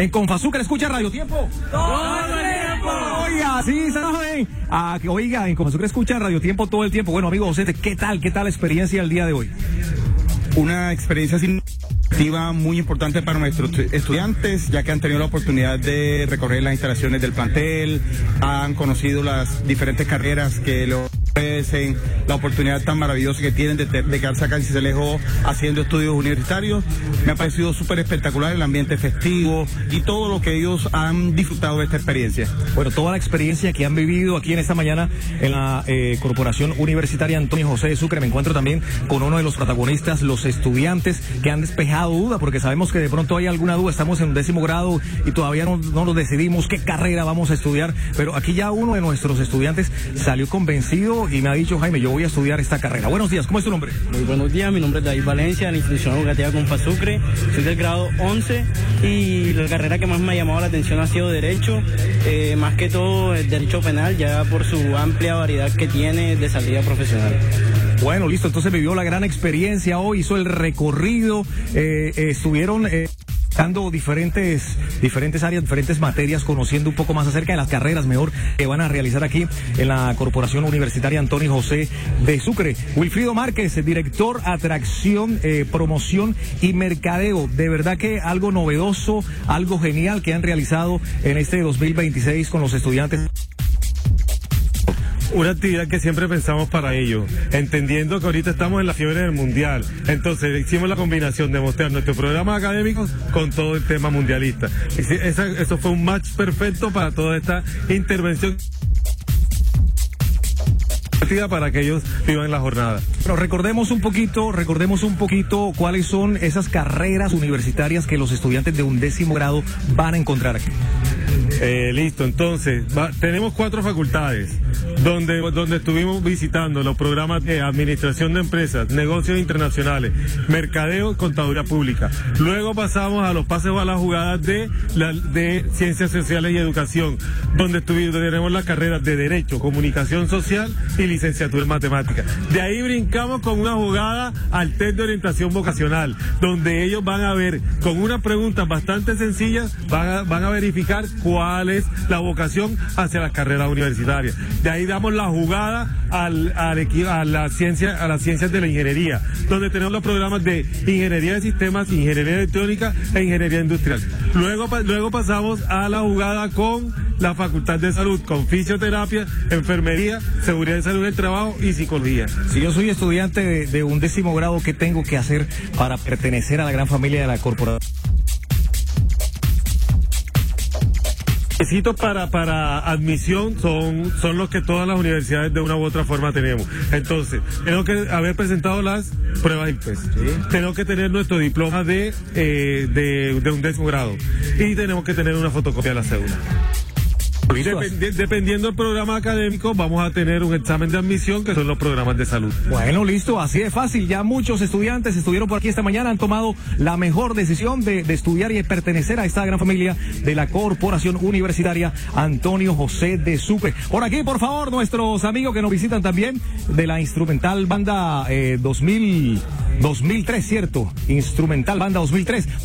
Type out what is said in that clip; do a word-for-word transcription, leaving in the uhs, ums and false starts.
en Confasucre. Escucha Radio Tiempo. ¡Todo el tiempo! Oiga, sí, saben. Ah, oiga, en Confasucre escucha Radio Tiempo todo el tiempo. Bueno, amigo José, ¿qué tal? ¿Qué tal la experiencia el día de hoy? Una experiencia significativa muy importante para nuestros estudiantes, ya que han tenido la oportunidad de recorrer las instalaciones del plantel, han conocido las diferentes carreras que lo ofrecen, la oportunidad tan maravillosa que tienen de, de quedarse acá en Sincelejo haciendo estudios universitarios. Me ha parecido súper espectacular el ambiente festivo y todo lo que ellos han disfrutado de esta experiencia. Bueno, toda la experiencia que han vivido aquí en esta mañana en la eh, Corporación Universitaria Antonio José de Sucre. Me encuentro también con uno de los protagonistas, los estudiantes que han despejado duda, porque sabemos que de pronto hay alguna duda. Estamos en un décimo grado y todavía no, no nos decidimos qué carrera vamos a estudiar, pero aquí ya uno de nuestros estudiantes salió convencido y me ha dicho: Jaime, yo voy a estudiar esta carrera. Buenos días, ¿cómo es tu nombre? Muy buenos días, mi nombre es David Valencia, de la institución educativa Confasucre, soy del grado once y la carrera que más me ha llamado la atención ha sido Derecho, eh, más que todo el Derecho Penal, ya por su amplia variedad que tiene de salida profesional. Bueno, listo, entonces vivió la gran experiencia hoy, hizo el recorrido, eh, eh, estuvieron... Eh... dando diferentes diferentes áreas, diferentes materias, conociendo un poco más acerca de las carreras mejor que van a realizar aquí en la Corporación Universitaria Antonio José de Sucre. Wilfrido Márquez, director Atracción, eh, Promoción y Mercadeo. De verdad que algo novedoso, algo genial que han realizado en este dos mil veintiséis con los estudiantes. Una actividad que siempre pensamos para ello, entendiendo que ahorita estamos en la fiebre del mundial. Entonces hicimos la combinación de mostrar nuestros programas académicos con todo el tema mundialista. Esa, eso fue un match perfecto para toda esta intervención para que ellos vivan la jornada. Pero recordemos un poquito, recordemos un poquito cuáles son esas carreras universitarias que los estudiantes de undécimo grado van a encontrar aquí. Eh, listo, entonces, va, tenemos cuatro facultades donde, donde estuvimos visitando los programas de administración de empresas, negocios internacionales, mercadeo y contaduría pública. Luego pasamos a los pases a las jugadas de, la, de ciencias sociales y educación, donde estuvimos, tenemos las carreras de Derecho, Comunicación Social y licenciatura en Matemáticas. De ahí brincamos con una jugada al test de orientación vocacional, donde ellos van a ver, con unas preguntas bastante sencillas, van a, van a verificar cuál es la vocación hacia las carreras universitarias. De ahí damos la jugada al, al, a, la ciencia, a las ciencias de la ingeniería, donde tenemos los programas de ingeniería de sistemas, ingeniería electrónica e ingeniería industrial. Luego, luego pasamos a la jugada con la Facultad de Salud, con fisioterapia, enfermería, seguridad de salud del trabajo y psicología. Si yo soy estudiante de, de un décimo grado, ¿qué tengo que hacer para pertenecer a la gran familia de la corporación? Requisitos para, para admisión son, son los que todas las universidades de una u otra forma tenemos. Entonces, tenemos que haber presentado las pruebas I P E S. ¿Sí? Tenemos que tener nuestro diploma de, eh, de, de un décimo grado. Y tenemos que tener una fotocopia de la cédula. Depend, dependiendo del programa académico, vamos a tener un examen de admisión, que son los programas de salud. Bueno, listo, así de fácil. Ya muchos estudiantes estuvieron por aquí esta mañana, han tomado la mejor decisión de, de estudiar y de pertenecer a esta gran familia de la Corporación Universitaria Antonio José de Sucre. Por aquí, por favor, nuestros amigos que nos visitan también de la Instrumental Banda eh, dos mil, dos mil tres, ¿cierto? Instrumental Banda dos mil tres.